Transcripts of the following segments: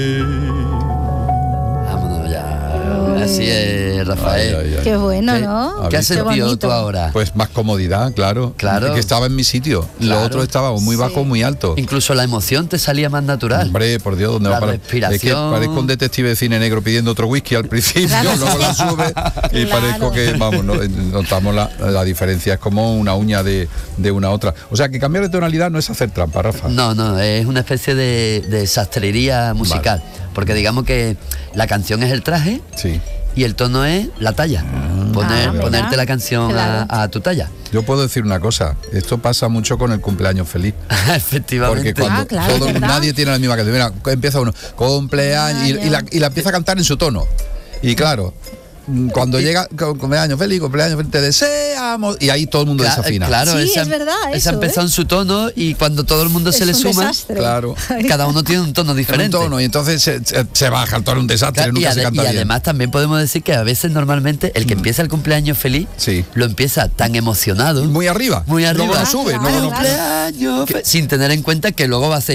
Vámonos ya. Así es, Rafael. Ay, ay, ay. Qué bueno, ¿no? ¿Qué has Qué sentido bonito. tú ahora? Pues más comodidad, claro. Claro. Que estaba en mi sitio. Claro. Lo otro estaba muy bajo, muy alto. Incluso la emoción te salía más natural. Hombre, por Dios, ¿dónde La va para? respiración. Es que parezco un detective de cine negro pidiendo otro whisky al principio, Claro. luego la sube y Claro. parezco que, vamos, notamos la diferencia, es como una uña de una a otra. O sea, que cambiar de tonalidad no es hacer trampa, Rafa. No, es una especie de sastrería musical. Porque digamos que la canción es el traje Sí. y el tono es la talla. mira. Ponerte la canción Claro. a tu talla. Yo puedo decir una cosa, esto pasa mucho con el cumpleaños feliz. Efectivamente. Porque cuando claro, ¿verdad? nadie tiene la misma canción. Mira, empieza uno, cumpleaños, y la empieza a cantar en su tono. Y claro, cuando llega cumpleaños feliz, te deseamos, y ahí todo el mundo desafina. Claro, Sí, esa, es verdad, esa eso, empezó en su tono y cuando todo el mundo se Es le un suma, desastre. Claro. cada uno tiene un tono En un diferente. tono, y entonces se baja el tono, un desastre, Claro, nunca se canta y bien. además también podemos decir que a veces normalmente el que empieza el cumpleaños feliz Sí. lo empieza tan emocionado, Muy arriba. muy arriba, Luego no sube, claro, luego no. cumpleaños sin tener en cuenta que luego va a hacer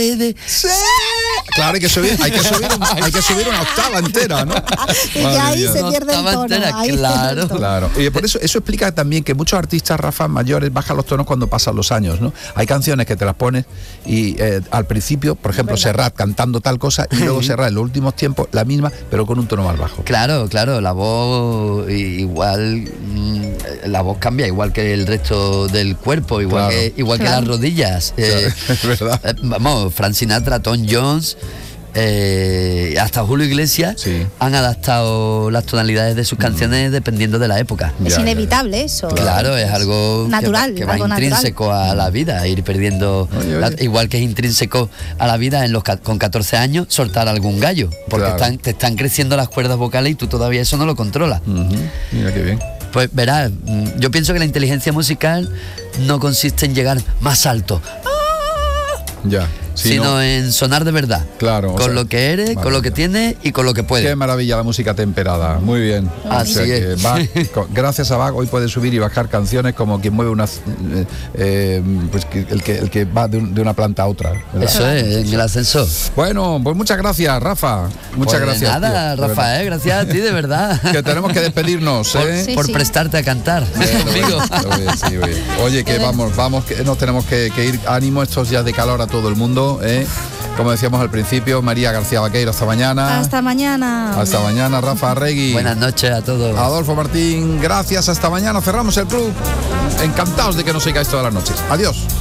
Claro, hay que subir una octava entera, ¿no? Y Madre ahí mía. se pierde el Octava tono. entera, ahí se pierde el claro. tono. Claro, y por eso explica también que muchos artistas, Rafa, mayores bajan los tonos cuando pasan los años, ¿no? Hay canciones que te las pones y al principio, por ejemplo, Serrat cantando tal cosa y luego Serrat en los últimos tiempos la misma, pero con un tono más bajo. Claro, la voz igual, la voz cambia igual que el resto del cuerpo, igual Claro. que Claro. las rodillas. Es verdad. Vamos, Frank Sinatra, Tom Jones, hasta Julio Iglesias Sí. han adaptado las tonalidades de sus canciones dependiendo de la época. Es Ya, inevitable eso. Claro, es algo Natural, que va algo intrínseco a la vida, ir perdiendo, Oye. igual que es intrínseco a la vida con 14 años soltar algún gallo, porque Claro. te están creciendo las cuerdas vocales y tú todavía eso no lo controlas. Ujú. Mira qué bien. Pues verás, yo pienso que la inteligencia musical no consiste en llegar más alto, Ya. Sí, sino ¿no? en sonar de verdad. Claro, o Con sea, lo que eres, con lo que tienes y con lo que puedes. Qué maravilla la música temperada, muy bien. Así que es. Bach, gracias a Bach hoy puede subir y bajar canciones como quien mueve una, pues el que va de una planta a otra, ¿verdad? Eso es, en el ascensor. Bueno, pues muchas gracias, Rafa. Muchas Pues gracias. Nada, tío, de Rafael, gracias a ti, de verdad. verdad. Que tenemos que despedirnos, ¿eh? Sí, por sí. prestarte a cantar conmigo. Sí, oye. Oye, que vamos, que nos tenemos que ir. Ánimo estos días de calor a todo el mundo, ¿eh? Como decíamos al principio, María García Vaqueiro, hasta mañana. Hasta mañana. Hasta mañana, Rafa Arregui. Buenas noches a todos. Adolfo Martín, gracias, hasta mañana. Cerramos el club. Encantados de que nos sigáis todas las noches. Adiós.